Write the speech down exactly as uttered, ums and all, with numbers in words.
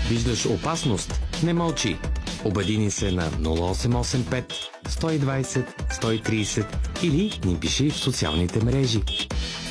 Виждаш опасност? Не мълчи. Обади ни се на нула осем осем пет сто и двайсет сто и трийсет или ни пиши в социалните мрежи.